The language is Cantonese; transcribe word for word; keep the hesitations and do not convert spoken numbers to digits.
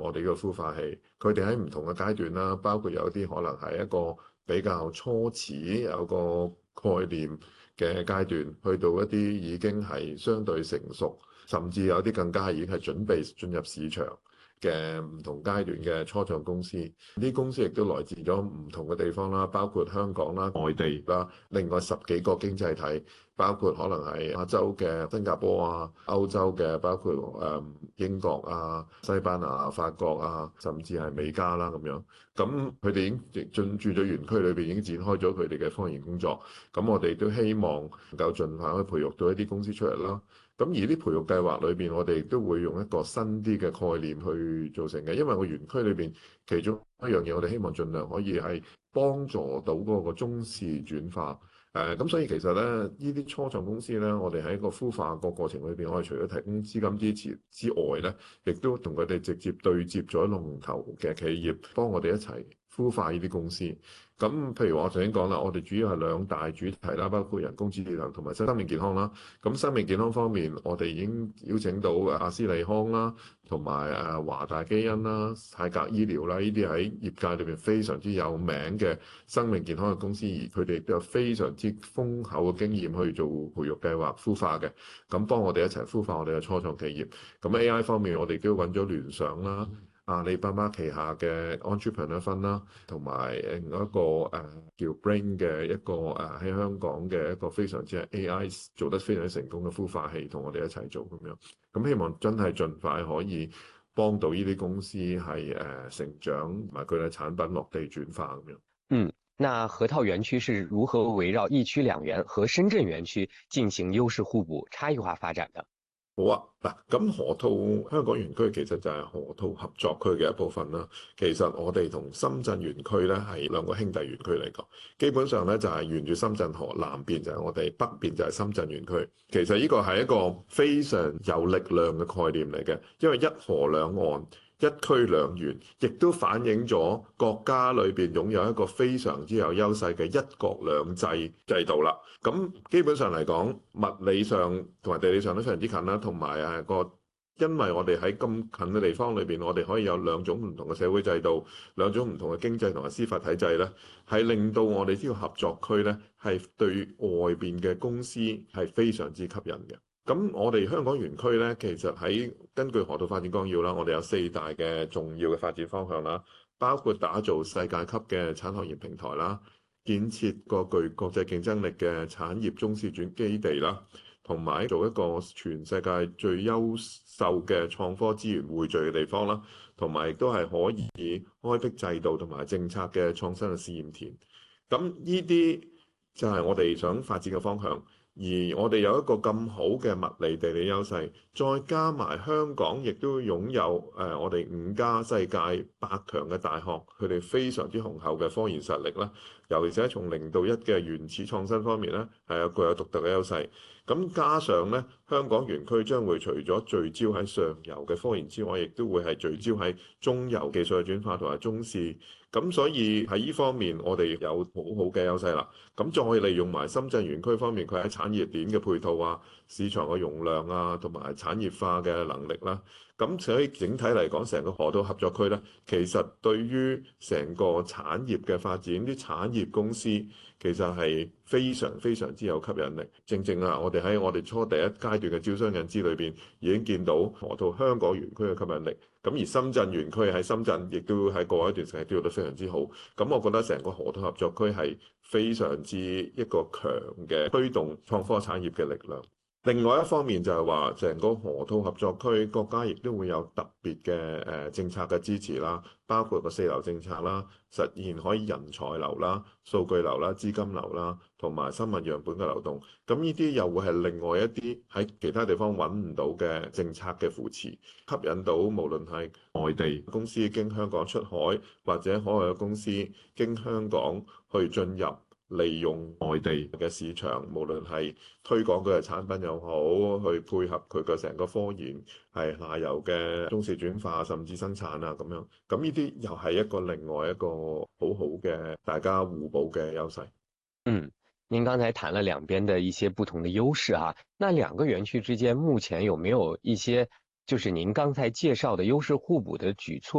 我哋呢個孵化器，佢哋喺唔同嘅階段啦，包括有啲可能係一個比較初始有個概念嘅階段，去到一啲已經係相對成熟，甚至有啲更加已經係準備進入市場嘅唔同階段嘅初創公司。呢啲公司亦都來自咗唔同嘅地方啦，包括香港啦、外地啦，另外十幾個經濟體，包括可能係亞洲嘅新加坡啊、歐洲嘅包括誒英國啊、西班牙、法國啊，甚至係美加啦咁樣。咁佢哋已經進駐咗園區裏邊，已經展開咗佢哋嘅科研工作。咁我哋都希望能夠盡快可以培育到一啲公司出嚟啦。咁而啲培育計劃裏邊，我哋都會用一個新啲嘅概念去做成嘅，因為個園區裏邊其中一樣嘢，我哋希望盡量可以係幫助到嗰個中試轉化。誒咁，所以其實咧，呢啲初創公司咧，我哋喺個孵化個過程裏邊，我哋除咗提供資金支持之外咧，亦都同佢哋直接對接咗龍頭嘅企業，幫我哋一齊孵化呢啲公司。咁譬如我頭先講啦，我哋主要係兩大主題啦，包括人工智能同埋生命健康啦。咁生命健康方面，我哋已經邀請到阿斯利康啦，同埋誒華大基因啦、泰格醫療啦，呢啲喺業界裏邊非常之有名嘅生命健康嘅公司，而佢哋亦都有非常之豐厚嘅經驗去做培育計劃孵化嘅，咁幫我哋一齊孵化我哋嘅初創企業。咁 A I 方面，我哋都揾咗聯想啦、阿里巴巴旗下嘅 Entrepreneur Fund 啦，同埋另一個誒叫 Brain 嘅一個誒喺香港嘅一個非常之係 A I 做得非常之成功嘅孵化器，同我哋一齊做咁樣。咁希望真係盡快可以幫到呢啲公司係誒成長，同埋佢嘅產品落地轉化咁樣。 嗯，那河套園區是如何圍繞一區兩園和深圳園區進行優勢互補、差異化發展的？ 好啊，嗱，咁河套香港園區其實就係河套合作區嘅一部分啦。其實我哋同深圳園區咧係兩個兄弟園區嚟講，基本上咧就係沿住深圳河，南邊就係我哋，北邊就係深圳園區。其實呢個係一個非常有力量嘅概念嚟嘅，因為一河兩岸，一區兩園，亦都反映咗國家裏邊擁有一個非常之有優勢嘅一國兩制制度啦。咁基本上嚟講，物理上同埋地理上都非常之近啦，同埋誒個，因為我哋喺咁近嘅地方裏邊，我哋可以有兩種唔同嘅社會制度，兩種唔同嘅經濟同埋司法體制咧，係令到我哋呢個合作區咧係對外邊嘅公司係非常之吸引嘅。咁我哋香港園區咧，其實喺根據河套發展綱要啦，我哋有四大嘅重要嘅發展方向啦，包括打造世界級嘅產學研平台啦，建設個具國際競爭力嘅產業中試轉基地啦，同埋做一個全世界最優秀嘅創科資源匯聚嘅地方啦，同埋亦都係可以開闢制度同埋政策嘅創新嘅試驗田。咁呢啲就係我哋想發展嘅方向。而我哋有一個咁好嘅物理地理優勢，再加埋香港亦都擁有誒、呃、我哋五家世界百強嘅大學，佢哋非常之雄厚嘅科研實力啦，尤其是從零到一嘅原始創新方面咧，係有具有獨特嘅優勢。咁加上咧，香港園區將會除咗聚焦喺上游嘅科研之外，亦都會係聚焦喺中游技術嘅轉化同埋中試。咁所以喺呢方面，我哋有好好嘅優勢啦。咁再利用埋深圳園區方面，佢喺產業鏈嘅配套啊、市場嘅容量啊，同埋產業化嘅能力啦。咁所以整體嚟講，成個河套合作區咧，其實對於成個產業嘅發展，啲產業公司其實係非常非常之有吸引力。正正啊，我哋喺我哋初第一階段嘅招商引資裏邊，已經見到河套香港園區嘅吸引力。咁而深圳園區喺深圳，亦都喺過一段時間都做得非常之好。咁我覺得成個河套合作區係非常之一個強嘅推動創科產業嘅力量。另外一方面就係話，成個河套合作區國家亦都會有特別嘅誒政策嘅支持啦，包括個四流政策啦，實現可以人才流啦、數據流啦、資金流啦，同埋生物樣本嘅流動。咁呢啲又會係另外一啲喺其他地方揾唔到嘅政策嘅扶持，吸引到無論係外地公司經香港出海，或者海外嘅公司經香港去進入。利用外地嘅市場，無論係推廣佢嘅產品又好，去配合佢嘅成個科研，係下游嘅中試轉化，甚至生產啊咁樣。咁呢啲又係一個另外一個好好嘅大家互補嘅優勢。 嗯，您剛才談了兩邊的一些不同的優勢啊，那兩個園區之間目前有沒有一些就是您剛才介紹的優勢互補的舉措？